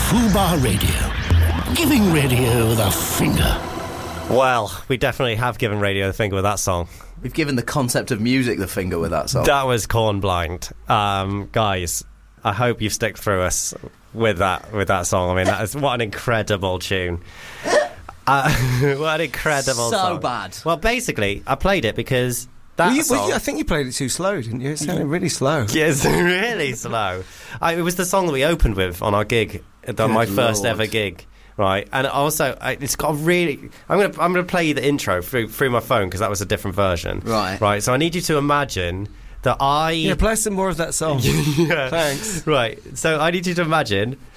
Fubar Radio. Giving radio the finger. Well, we definitely have given radio the finger with that song. We've given the concept of music the finger with that song. That was Corn Blind. Guys, I hope you've stuck through us with that song. I mean, that is what an incredible tune. What an incredible song. So bad. Well, basically, I played it because song... I think you played it too slow, didn't you? It sounded really slow. Yeah, it's really slow. It was the song that we opened with on our gig, on my first ever gig. Right, and also it's got a really. I'm gonna play you the intro through my phone because that was a different version. Right. So I need you to imagine that play some more of that song. Yeah. Thanks. Right. So I need you to imagine